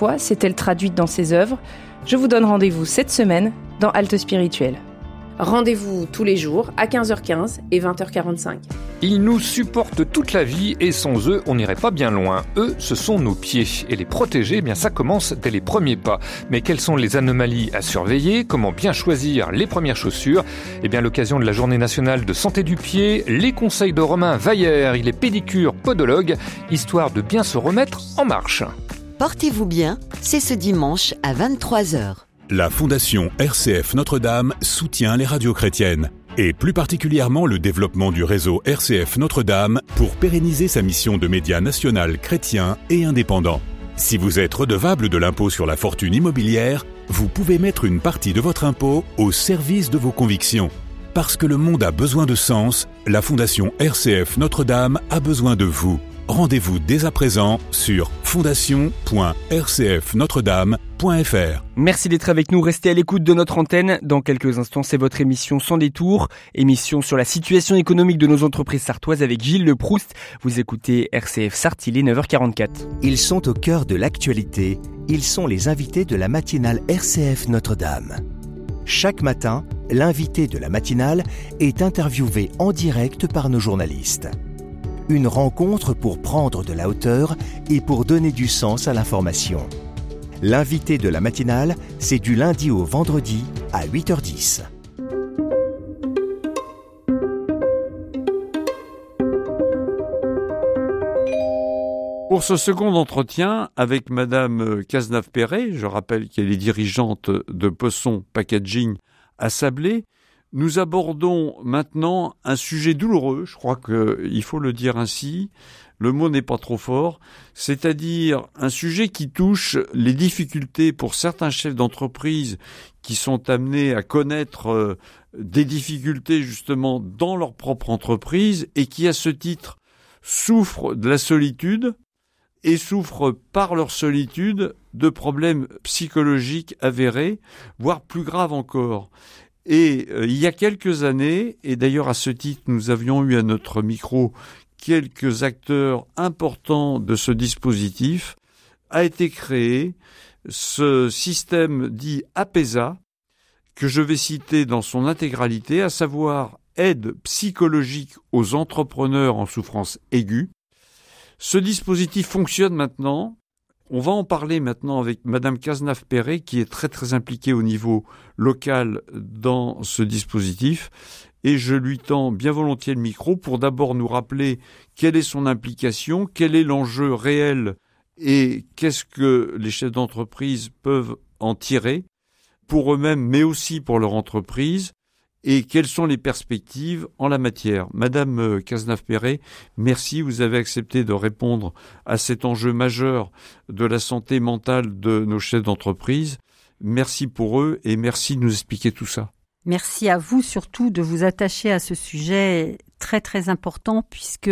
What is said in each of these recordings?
foi s'est-elle traduite dans ses œuvres ? Je vous donne rendez-vous cette semaine dans Halte Spirituelle. Rendez-vous tous les jours à 15h15 et 20h45. Ils nous supportent toute la vie et sans eux, on n'irait pas bien loin. Eux, ce sont nos pieds. Et les protéger, ça commence dès les premiers pas. Mais quelles sont les anomalies à surveiller ? Comment bien choisir les premières chaussures ? L'occasion de la Journée nationale de santé du pied, les conseils de Romain Vaillère, il est pédicure, podologue, histoire de bien se remettre en marche. Portez-vous bien, c'est ce dimanche à 23h. La Fondation RCF Notre-Dame soutient les radios chrétiennes et plus particulièrement le développement du réseau RCF Notre-Dame pour pérenniser sa mission de média national chrétien et indépendant. Si vous êtes redevable de l'impôt sur la fortune immobilière, vous pouvez mettre une partie de votre impôt au service de vos convictions. Parce que le monde a besoin de sens, la Fondation RCF Notre-Dame a besoin de vous. Rendez-vous dès à présent sur fondation.rcfnotredame.fr. Merci d'être avec nous, restez à l'écoute de notre antenne. Dans quelques instants, c'est votre émission Sans détour, émission sur la situation économique de nos entreprises sartoises avec Gilles Le Proust. Vous écoutez RCF Sarthe, il est 9h44. Ils sont au cœur de l'actualité, ils sont les invités de la matinale RCF Notre-Dame. Chaque matin, l'invité de la matinale est interviewé en direct par nos journalistes. Une rencontre pour prendre de la hauteur et pour donner du sens à l'information. L'invité de la matinale, c'est du lundi au vendredi à 8h10. Pour ce second entretien avec Madame Cazenave-Perret, je rappelle qu'elle est dirigeante de Posson Packaging à Sablé, nous abordons maintenant un sujet douloureux, je crois qu'il faut le dire ainsi, le mot n'est pas trop fort, c'est-à-dire un sujet qui touche les difficultés pour certains chefs d'entreprise qui sont amenés à connaître des difficultés justement dans leur propre entreprise et qui à ce titre souffrent de la solitude et souffrent par leur solitude de problèmes psychologiques avérés, voire plus graves encore. Et il y a quelques années, et d'ailleurs à ce titre nous avions eu à notre micro quelques acteurs importants de ce dispositif, a été créé ce système dit APESA, que je vais citer dans son intégralité, à savoir aide psychologique aux entrepreneurs en souffrance aiguë. Ce dispositif fonctionne maintenant. On va en parler maintenant avec Madame Cazenave-Perret, qui est très très impliquée au niveau local dans ce dispositif. Et je lui tends bien volontiers le micro pour d'abord nous rappeler quelle est son implication, quel est l'enjeu réel et qu'est-ce que les chefs d'entreprise peuvent en tirer pour eux-mêmes, mais aussi pour leur entreprise, et quelles sont les perspectives en la matière. Madame Cazenave-Perret, merci, vous avez accepté de répondre à cet enjeu majeur de la santé mentale de nos chefs d'entreprise. Merci pour eux et merci de nous expliquer tout ça. Merci à vous surtout de vous attacher à ce sujet très très important puisque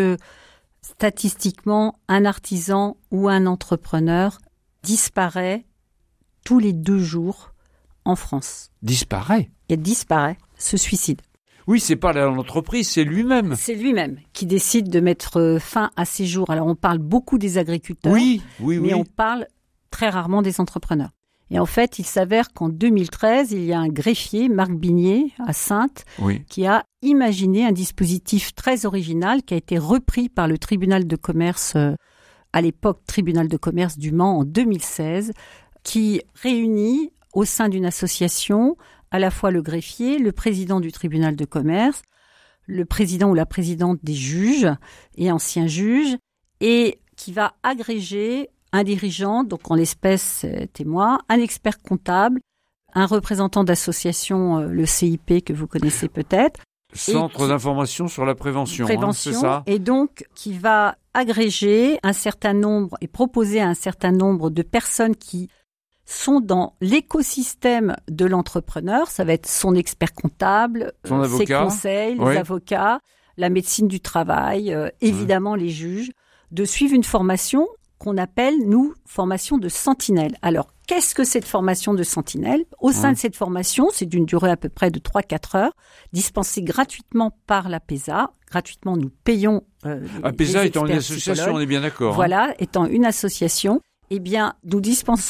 statistiquement, un artisan ou un entrepreneur disparaît tous les 2 jours en France. Disparaît ? Il disparaît, se suicide. Oui, c'est pas l'entreprise, c'est lui-même. C'est lui-même qui décide de mettre fin à ses jours. Alors on parle beaucoup des agriculteurs, mais on parle très rarement des entrepreneurs. Et en fait, il s'avère qu'en 2013, il y a un greffier, Marc Bignet, à Saintes, qui a imaginé un dispositif très original qui a été repris par le tribunal de commerce, à l'époque tribunal de commerce du Mans en 2016, qui réunit au sein d'une association à la fois le greffier, le président du tribunal de commerce, le président ou la présidente des juges et anciens juges, et qui va agréger un dirigeant, donc en l'espèce c'était moi, un expert comptable, un représentant d'association, le CIP que vous connaissez peut-être. Centre d'information sur la prévention, c'est ça. Et donc qui va agréger un certain nombre et proposer à un certain nombre de personnes qui sont dans l'écosystème de l'entrepreneur. Ça va être son expert comptable, ses conseils, les avocats, la médecine du travail, évidemment les juges, de suivre une formation qu'on appelle, nous, formation de sentinelle. Alors, qu'est-ce que cette formation de sentinelle ? Au sein de cette formation, c'est d'une durée à peu près de 3-4 heures, dispensée gratuitement par l'APESA. Gratuitement, nous payons APESA étant une association, on est bien d'accord. Voilà, étant une association, eh bien, nous dispensons